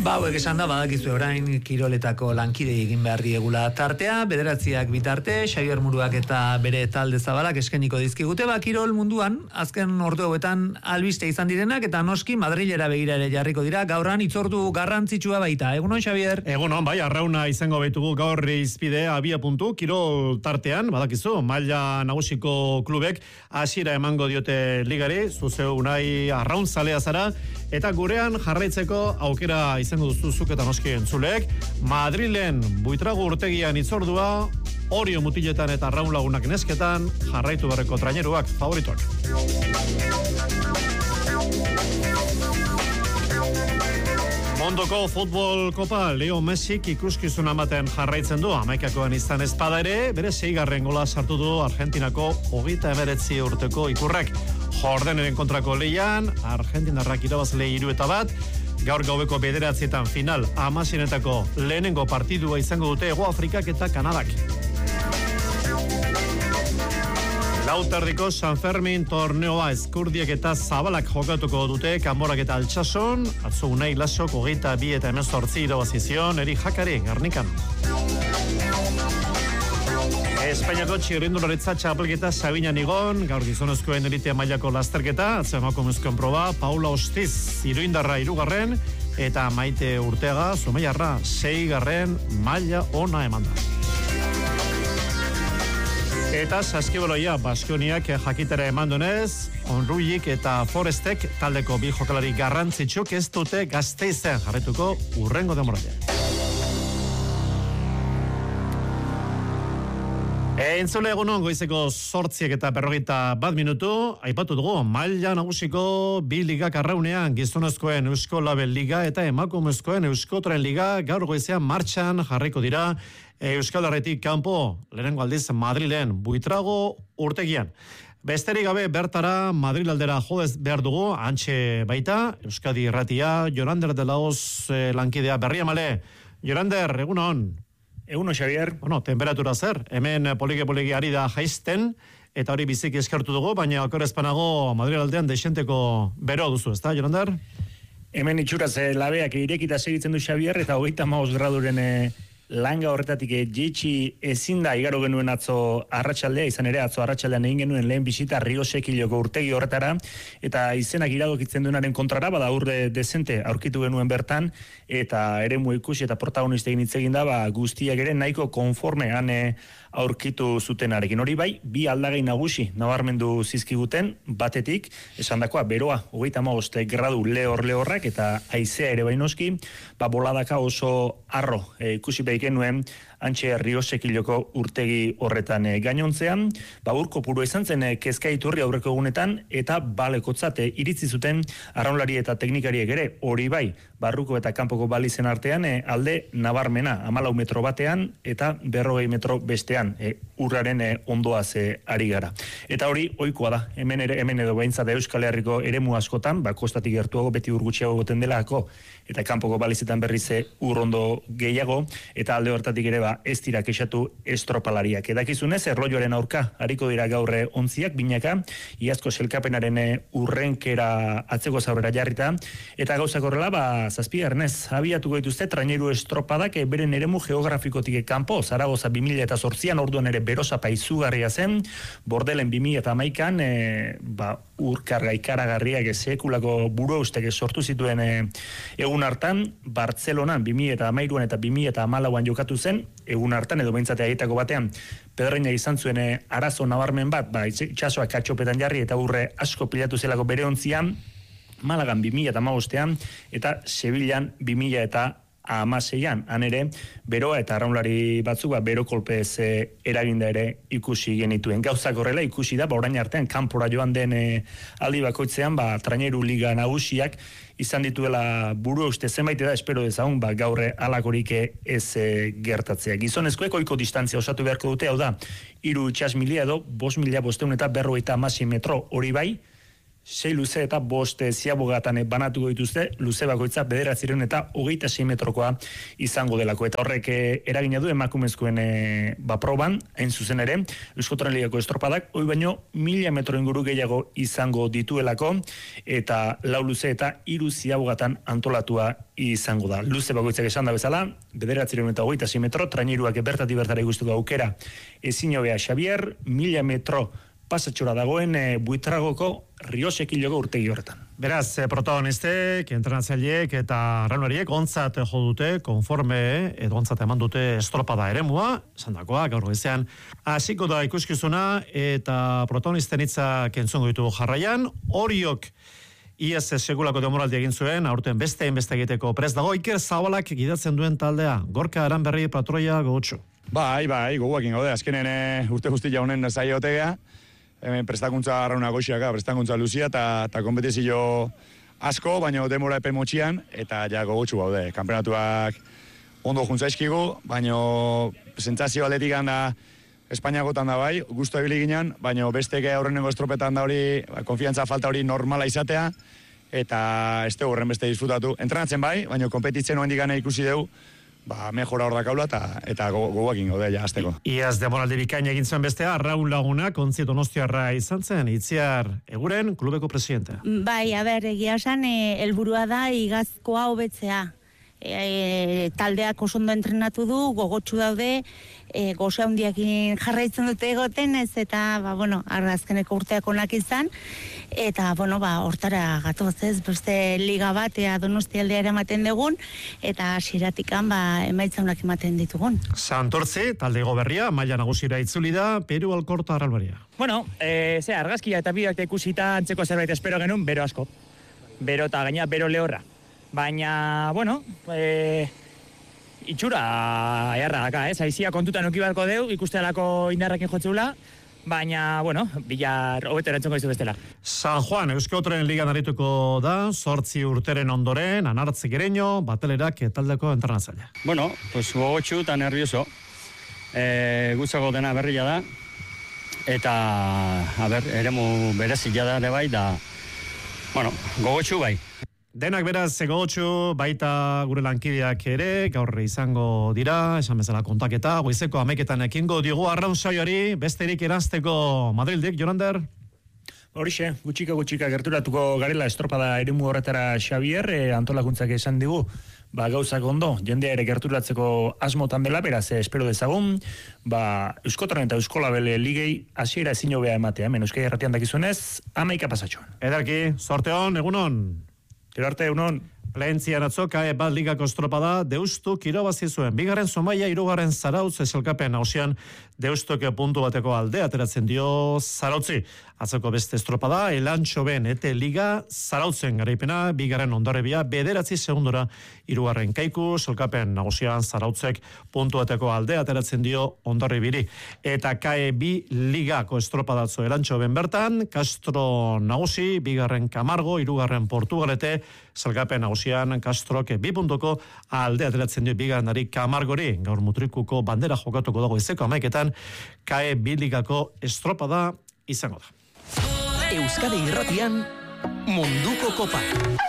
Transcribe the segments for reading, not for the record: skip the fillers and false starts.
Hauek esan da, badakizu orain kiroletako lankide egin behar diegula tartea, bederatziak bitarte, Xabier Muruak eta bere talde zabalak eskeniko dizkigute, kirol munduan, azken ordu hauetan albiste izan direnak, eta noski Madrilera begira ere jarriko dira, gaurran itzordu garrantzitsua baita. Egunon, Xabier? Egunon, bai, arrauna izango baitugu gaur izpide abia puntu, kirol tartean, badakizu, maila nagusiko klubek hasiera emango diote ligari, zuzeu unai arraun zalea zara, eta gurean jarraitzeko aukera izango duzuzuk eta noski entzuleek. Madrilen Buitrago urtegian itzordua, Orio mutiletan eta Arraun lagunak nesketan, jarraitu berreko traineruak favorituak. Mondoko futbol kopa Leo Messik ikuskizuna ematen jarraitzen du, 11koan izan ezpada ere, bere 6. gola sartu du Argentinako 39 urteko ikurrak. Jordaneren kontrako leian, Argentinarrak irabazle 3-1, gaur gaueko 9 final, 10 lehenengo partidua izango dute Hego Afrikak eta Kanadak. Lautardiko San Fermin torneoa Eskurdiek eta Zabalak jokatuko dute Kanborak eta Altsasun, atzo Unai Lasok 22 eta 18 irabazizion, Eri Jakari, Garnikan. Espainiako txirrindularitza txapelketa Sabinan igon, gaur gizonezkoen elite mailako lasterketa, atzo emakumezkoen proba, Paula Ostiz, Iruindarra 3. eta Maite Urteaga, Zumeiarra 6. maila ona emanda. Eta saskibaloia Baskoniak jakitera emandonez, Onruik eta Forestek taldeko bi jokalari garrantzitsuk ez dute Gasteizen jarretuko urrengo demoraldia. Entzule egunon goizeko 8 eta 41 minutu, aipatu dugu, maila nagusiko bi ligak arraunean, gizonezkoen Eusko Label Liga eta emakumezkoen Eusko Tren Liga gaur goizean martxan jarriko dira Euskal Herritik kanpo, lehenengo aldiz Madrilen, Buitrago urtegian. Besterik gabe bertara Madrid aldera jodez behar dugu, antxe baita, Euskadi Irratia, Jorander de Laos lankidea berria male. Jorander, egunon. Eguno, Xavier. Bueno, temperatura zer, hemen poliki ari da jaisten, eta hori biziki eskertu dugu, baina okorrezpanago Madrid aldean desenteko bero duzu, ezta, Jorander? Hemen itxuraz labeak irekita segitzen du Xavier, eta 35 graduren langa horretatik jeitsi ezin da igaro genuen atzo arratsaldea, izan ere atzo arratsaldean egin genuen lehen bisita Rio Sekiloko urtegi horretara, eta izenak iradokitzen duenaren kontrara, bada urre dezente aurkitu genuen bertan, eta eremu ikusi eta protagonistegin hitz egin da, guztiak ere nahiko konformean aurkitu zutenarekin. Hori bai, bi aldagai nagusi nabarmendu zizkiguten, batetik, esandakoa beroa, 35 gradu lehorrak eta haizea ere bainoski, boladaka oso arro ikusi behiken nuen antxe Rio Sekiloko urtegi horretan gainontzean, urko puru izan zen kezka iturri aurreko egunetan, eta balekotzat iritzi zuten arraunlari eta teknikariek ere, hori bai, barruko eta kanpoko balizen artean alde nabarmena, 14 metro batean eta 40 metro bestean, urraren ondoaz ari gara. Eta hori ohikoa da, hemen edo behintzat Euskal Herriko eremu askotan, kostatik gertuago beti urgutxiago goten delako, eta kanpoko balizetan berriz urrondo gehiago, eta alde hortatik ere ez dira kexatu estropalariak. Edakizunez, erloioaren aurka hariko dira gaurre ontziak, binaka, iazko selkapenaren urrenkera atzeko zaurera jarrita, eta gauzak horrela, zazpigarrenez, abiatuko dituzte traineru estropadak beren eremu geografikotik kanpo, Zaragoza 2008an orduan ere berosapa izugarria zen, Bordelen 2011an, urkarga ikaragarriak sekulako buruaustek sortu zituen egun hartan, Bartzelonan 2013an eta 2014an jokatu zen, egun hartan edo behintzate aietako batean, Pedreina izan zuen arazo nabarmen bat, itxasoak katxopetan jarri eta urre asko pilatu zelako bere ontzian, Malagan 2015an eta Sevillan 2016an, han ere, beroa eta arraunlari batzuk bero kolpez eraginda ere ikusi genituen. Gauzak horrela ikusi da, orain artean kanpora joan den aldi bakoitzean, traineru liga nagusiak izan dituela buru uste zenbait da, espero dezagun, gaurre alakorik ez gertatzea. Gizonezkoek ohiko distantzia osatu beharko dute, hau da, 3 itsas milia edo 5.500 eta 50 metro, hori bai, 6 luze eta 5 ziabogatan banatuko dituzte, luze bakoitza 926 metrokoa izango delako. Eta horrek eragina du emakumezkoen proban, hain zuzen ere, Euskotren Ligako estropadak, hoi baino 1000 metro inguru gehiago izango dituelako, eta 4 luze eta 3 ziabogatan antolatua izango da. Luze bakoitzak esan da bezala, 926 metro, traineruak bertatik bertara ikustuko aukera ezin hobea Xabier, 1000 metro pasatxora dagoen Buitragoko Riosekiloko urtegi horretan. Beraz, protagonistek, entrenatzaileek eta arraunlariek ontzat jo dute, konforme, edo ontzat eman dute estropada eremua, esandakoa, gaur goizean, hasiko da ikuskizuna, eta protagonisten hitzak entzungo ditugu jarraian, Oriok iaz segulako demoraldi egin zuen, aurten beste egiteko prest dago, Iker Zabalak gidatzen duen taldea, Gorka Aranberri patroia gogotxo. Bai, goguakin gaude, azkenen urte guztia honen zaila otegea, hemen prestakuntza arrauna goxiaka, prestakuntza luzia eta kompetizio asko, baina demora epe motxian, eta ja gogotxu gaude. Kampeonatuak ondo juntzaizkigu, baina sentsazio aldetik da Espainiakotan da bai, gustu ebili ginen, baina besteke aurrenengo estropetan da hori, konfiantza falta hori normala izatea, eta ez dugu horren beste disfrutatu. Entrenatzen bai, baina kompetitzen oendik gana ikusi dugu, mejora hor dakaula eta goguakin gaude ja azteko. Iaz demoraldi bikain egin zuen bestea, Raul Laguna, Kontzi Donostiarra izan zen, Itziar Eguren, klubeko presidentea. Bai, egia esan, helburua da igazkoa hobetzea. Taldeak oso ondo entrenatu du, gogotsu daude, goze handiakin jarraitzen dute egoten, ez eta, azkeneko urteak onak izan, eta, hortara gatoz ez, beste liga bat, Donostialdea eramaten dugun, eta hasieratik emaitza onak ematen ditugun. Santortzi, talde goberria, maila nagusira itzuli da, Peru Alkorta Arralbaria. Argazkia eta bideak ikusita antzeko zerbait espero genuen, bero asko. Bero eta gaina, bero lehorra. Baina, itxura eharra daka, haizia kontutan uki beharko deu, ikustealako indarrakin jotzeula, baina, bilar hobeto erantzungo izu bestela. San Juan, Euskotren Ligan arituko da, 8 urteren ondoren, Anartzi Gereño, Batelerak taldeko entrenatzailea. Gogotxu eta nervioso. Gutzako dena berria da, eta, eremu berezila da ere bai, da, gogotxu bai. Denak beraz, gogotxu, baita gure lankideak ere, gaur izango dira, esan bezala kontaketa, goizeko 11etan ekingo diogu arraun saioari, besterik eranzteko Madrildik, Jonander? Horixe, gutxika gerturatuko garela estropada eremu horretara Xabier, antolakuntzak esan digu, gauzak ondo, jendea ere gerturatzeko asmotan dela, beraz, espero dezagun, Euskotren eta Euskolabel ligei hasiera ezin hobea ematea, hemen Euskai Erratian dakizunez, 11 pasatxoan. Ederki, sorte hon, egunon. Gero arte, egunon. Plentzian atzoka bat ligako estropada Deustuk irabazi zuen. Bigarren Zumaia, 3. Zarautz eselkapen hausian Deustuk puntu bateko alde ateratzen dio Zarautzi. Atzoko beste estropada, Elantxoben ete liga Zarautzen garaipena, bigarren Ondarribia, 9 segundora 3. Kaiku, eselkapen nagusian Zarautzek puntu bateko alde ateratzen dio Ondarribiri. Eta KE2 ligako estropadatzo Elantxoben bertan, Castro nagusi, bigarren Camargo, 3. Portugalete, eselkapen nagusian Castrok 2 puntuko alde ateratzen dio bigarrenari Camargori. Gaur Mutrikuko bandera jokatuko dago izeko 11etan, KE2 ligako estropada izango da. Euskadi Irratian Munduko Kopa.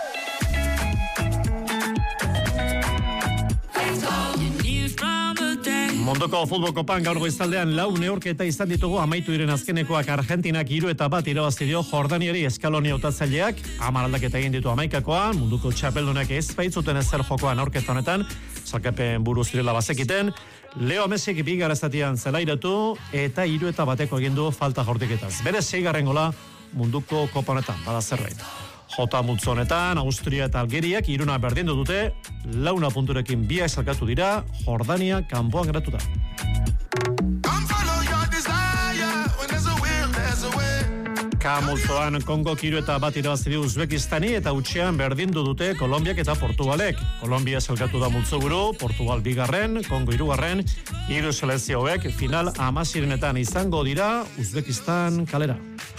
Munduko futbol kopan gaur goizaldean 4 neurketa izan ditugu, amaitu diren azkenekoak Argentinak 3-1 irabazi dio Jordaniari Eskaloni hautatzaileak, 10 aldaketa egin ditu 11koan, munduko txapeldunak ez baitzuten ezer jokoan aurketa honetan, salkapen buru zirela bazekiten, Leo Messik bigarren zatian zelairatu eta 3-1 egin du falta jaurtiketaz. Bere 6. gola munduko kopa honetan, bada zerbait. Jota multzo honetan, Austria eta Algeriak 3 berdindu dute, 4 punturekin biak salkatu dira, Jordania kanpoan geratu da. Multzoan Kongo 3-1 irabazi du Uzbekistani eta utxean berdindu dute Kolonbiak eta Portugalek. Kolombia salkatu da multzoburu, Portugal 2, Kongo 3, 3 selekzioek final 10etan izango dira Uzbekistan kalera.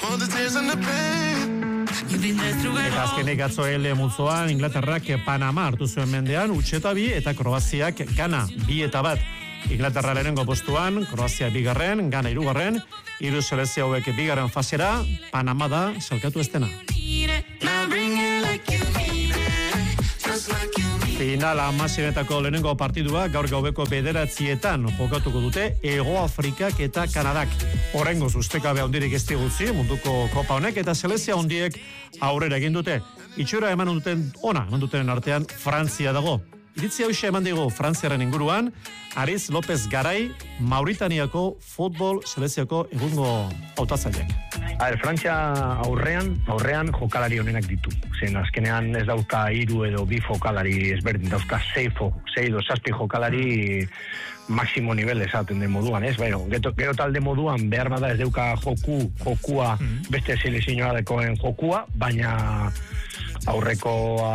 Eta azkenek atzo multzoan Inglaterrak Panama hartu zuen mendean, utxeta 2 eta Kroaziak Gana 2-1. Inglaterra lehenengo postuan, Kroazia 2, Gana 3, 3 selekzioek bigarren fasera, Panama da salkatu estena. Final amazirenetako lehenengo partidua gaur gaubeko 9:00 jokatuko dute Hego Afrikak eta Kanadak. Oraingoz ustekabe handirik ez digutzi munduko kopa honek eta selezia handiek aurrera egin dute. Itxura eman duten artean Frantzia dago. Iritzi hauxe eman digu Frantziaren inguruan, Ariz López Garai, Mauritaniako futbol seleziako egungo hautatzaileak. Frantzia aurrean jokalari honenak ditu. Zen azkenean ez dauka 3 edo 2 jokalari ezberdin, dauzka 6 edo 7 jokalari máximo nivel esaten den moduan, ez? Gero talde moduan behar bada ez dauka jokua beste selezioarekoen jokua, baina aurreko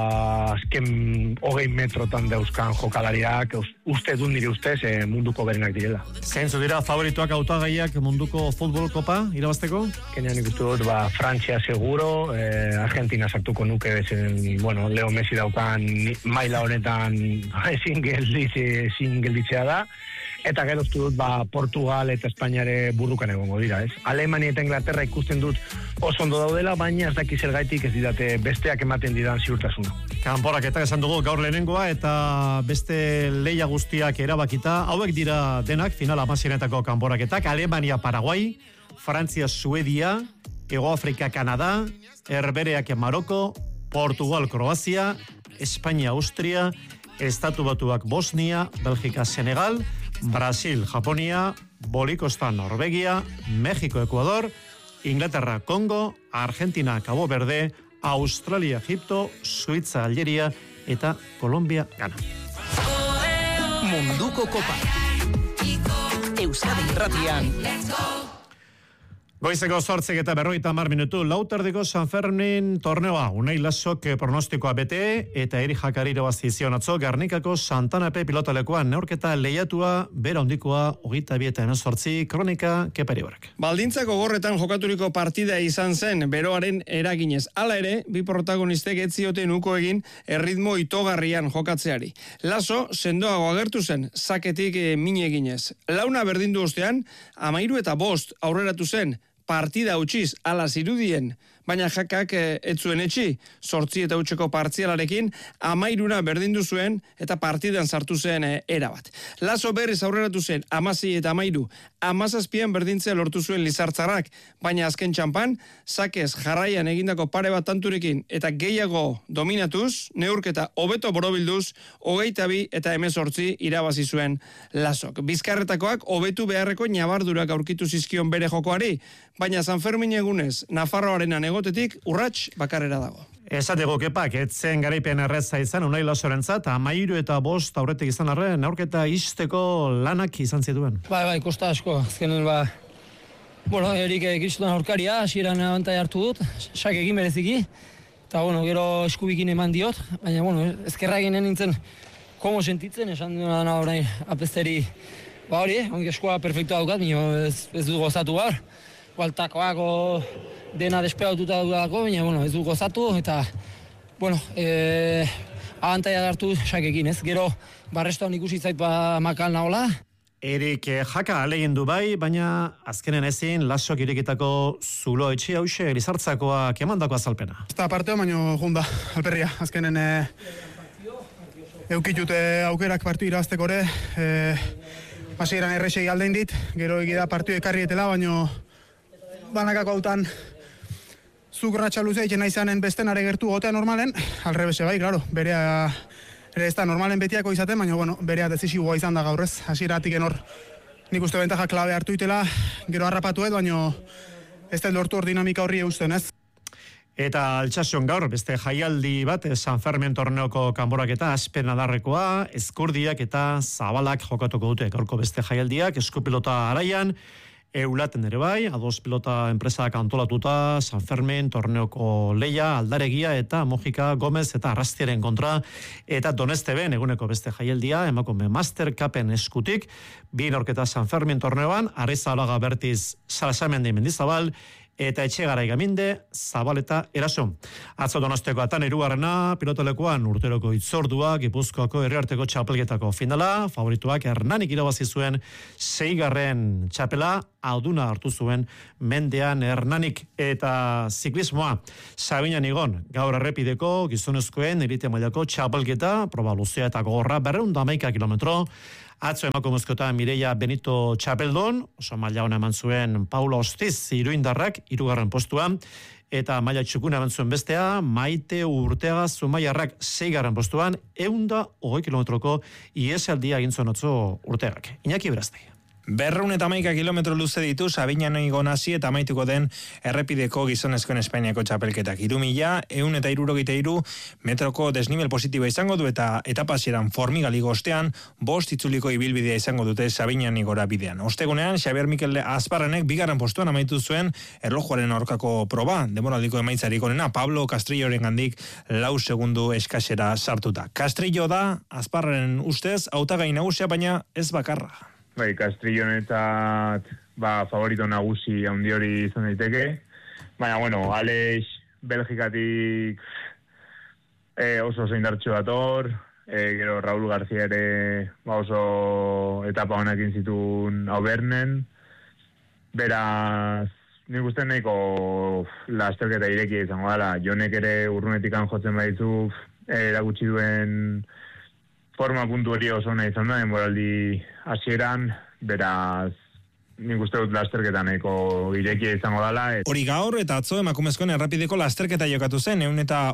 azken 20 metrotan dauzkan jokalariak uste du nire ustez munduko berenak direla. Zeintzuk dira favorituak hautagaiak munduko futbol kopa irabazteko? Kenean ikustu dut, Frantzia seguro, Argentina sartuko nuke bezen, Leo Messi daukan maila honetan ezin gelditzea da. Eta gero uste dut, Portugal eta Espainiare burrukan egongo dira, ez? Alemania eta Inglaterra ikusten dut oso ondo daudela, baina ez dakiz zergaitik ez didate besteak ematen didan ziurtasuna. Kanporaketak esan dugu gaur lehenengoa eta beste leia guztiak erabakita. Hauek dira denak final amazirenetako kanporaketak. Alemania, Paraguai, Frantzia, Suedia, Hego Afrika, Kanada, Herbereak, Maroko, Portugal, Kroazia, Espainia, Austria, Estatu Batuak, Bosnia, Belgika, Senegal, Brasil, Japonia, Bolikosta, Norvegia, México, Ecuador, Inglaterra, Kongo, Argentina, Cabo Verde, Australia, Egipto, Suiza, Algeria eta Colombia, Ghana. Munduko Kopa. Euskadi Irratian. Goizeko 8:50 minutu, lauterdiko San Fermin torneoa, Unai Lasok pronostikoa bete, eta Eri Jakari irabazi zion atzo, Gernikako Santanape pilotalekoan neurketa lehiatua, bera hondikoa, 22:18, kronika Keperibarak. Baldintzako gogorretan jokaturiko partida izan zen, beroaren eraginez. Hala ere, bi protagonistek ez zioten uko egin erritmo itogarrian jokatzeari. Laso, sendoago agertu zen, saketik min eginez. Launa berdindu ostean, 13-5 aurreratu zen, partida utziz ala zirudien, baina Jakak ez zuen etxi, 8-0 partzialarekin 13 berdindu zuen eta partidan sartu zen erabat. Laso berriz aurreratu zen 16-13, 17 berdintzea lortu zuen Lizartzarrak, baina azken txanpan, sakez jarraian egindako pare bat tanturekin eta gehiago dominatuz, neurketa hobeto borobilduz, 22 eta 18 irabazi zuen Lasok. Bizkarretakoak hobetu beharreko nabardurak aurkitu zizkion bere jokoari, baina San Fermin egunez, Nafarroarenan egotetik urrats bakarrera dago. Esateko Kepak, etzen garaipen erreza izan, Unai Lasorentzat, 13-5 aurretik izan arren, neurketa izteko lanak izan zituen. Bai, kosta asko, azkenen Erik kristutan aurkaria, hasieran abantai hartu dut, sak egin bereziki, eta gero eskubikin eman diot, baina ezkerra eginen nintzen komo sentitzen, esan duena orain apesteri, ongi eskoa perfektua dukat, ez dut gozatu gaur. Gualtakoako dena despegatuta dudako, baina ez du gozatu, eta abantaia hartu sakekin, ez? Gero, barrestoan ikusi zait makal nahola. Erik Jaka alegin du bai, baina azkenen ezin Lasok irekitako zulo etxi hause Lizartzakoak emandako azalpena. Eta parteo, baina junda, alperria, azkenen eukitute aukerak partiu irabazteko ere, hasieran errexei aldein dit, gero egida partiu ekarrietela, baina banakako hautan zuk ratxa luzea itxena izanen bestenare gertu gotea normalen, alrebese bai, klaro, berea ere ez da normalen betiako izaten, baina berea dezisiboa izan da gaurrez, hasieratik enor nik uste bentaja klabe hartu itela, gero harrapatu baina ez da lortu hor dinamika horri eusten, ez? Eta altsasion gaur, beste jaialdi bat, San Fermin torneoko kanboraketa, Aspen Adarrekoa, Eskurdiak eta Zabalak jokatuko dute, gaurko beste jaialdiak, eskupilota araian, Eulaten ere bai, A2 pilota enpresak antolatuta, San Fermin, torneoko leia, Aldaregia eta Mojika, Gomez eta Arrastiaren kontra, eta Donesteben eguneko beste jaialdia, emakume Master Cupen eskutik, bi norketa San Fermin torneoan, Arrizabalaga Bertiz Sarasamendi Mendizabal, eta Etxegarai Gaminde, Zabaleta Eraso. Atzo Donosteko atan hirugarrena, pilotolekuan urteroko hitzordua, Gipuzkoako herriarteko txapelketako finala, favorituak Hernanik irabazi zuen 6. txapela, Auduna hartu zuen mendean Hernanik, eta ziklismoa. Sabinan Igon, gaur errepideko gizonezkoen elite mailako txapelketa, proba luzea eta gogorra 211 kilometro. Atzo emakumezkoetan Mireia Benito txapeldon, oso maila ona eman zuen Paula Ostiz iruindarrak 3. postuan, eta maila txukuna eman zuen bestea, Maite Urteaga Zumaiarrak 6. postuan, 120 kilometroko iesaldia egin zuen atzo Urteagak. Iñaki Beraztegi. 211 kilometro luze ditu Sabinan Igon hasi eta amaituko den errepideko gizonezkoen Espainiako txapelketak. 3.163 metroko desnivel positiboa izango du eta etapasieran Formigali ostean 5 itzuliko ibilbidea izango dute Sabinan Igora bidean. Ostegunean Xabier Mikel Azparrenek 2. postuan amaitu zuen erlojuaren aurkako proba, demoraldiko emaitzarik onena Pablo Castrilloren gandik 4 segundu eskasera sartuta. Castrillo da Azparren ustez hautagai nagusia, baina ez bakarra. Bai, Castrillonetzat favorito nagusi handi hori izan daiteke. Baina, bueno, Alex Belgikatik oso indartxo dator, gero Raúl García ere oso etapa honekin zituen Aubernen. Beraz, nik uste nahiko lasterketa ireki izango dela. Jonek ere urrunetikan jotzen baditu erakutsi duen forma puntu hori oso nahi izan da, denboraldi hasieran, beraz, nik uste dut lasterketa nahiko irekia izango dela. Hori gaur eta atzo emakumezkoen errapideko lasterketa jokatu zen,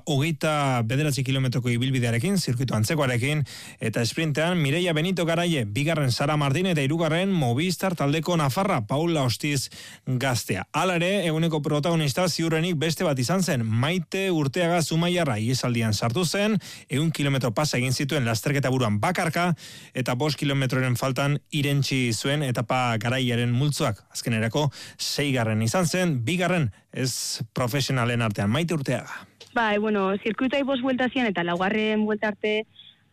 129 kilometroko ibilbidearekin, zirkuito antzekoarekin, eta esprintean Mireia Benito Garaie, 2. Sara Martin eta 3. Movistar taldeko Nafarra, Paula Ostiz gaztea. Hala ere, eguneko protagonista ziurrenik beste bat izan zen, Maite Urteaga Zumaiarra iesaldian sartu zen, 100 kilometro pasa egin zituen lasterketa buruan bakarka, eta 5 kilometroren faltan irentsi zuen etapa Garaiaren multzoak. Azkenerako 6. izan zen, 2. ez profesionalen artean. Maite Urteaga. Bueno, zirkuitoi 5 buelta zian eta 4. buelta arte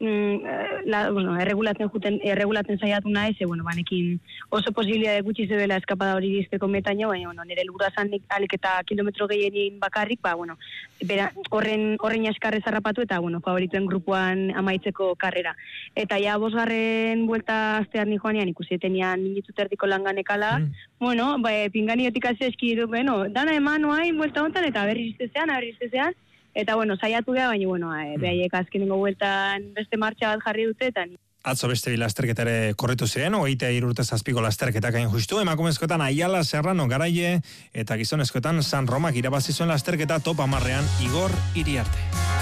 erregulatzen saiatu naiz, banekin oso posibilidade gutxi zebela eskapada hori dizteko metaino, baina nire helburua zan alik eta kilometro gehienin bakarrik, horren jaskarrez harrapatu eta favorituen grupuan amaitzeko karrera. Eta ja 5. buelta astear ni joanean ikusi tenean minutu terdiko langanekala, pinganiotik azeski dana eman oain buelta hontan eta berriz zean, eta saiatu da, baina behaiek azkenengo bueltan beste martxa bat jarri dute eta Atzo beste lasterketare korritu ziren, 23 urtez azpiko lasterketak hain justu, emakumezkoetan Aiala, Serrano, Garaie, eta gizonezkoetan San Romak irabazi zuen lasterketa top 10ean Igor Iriarte.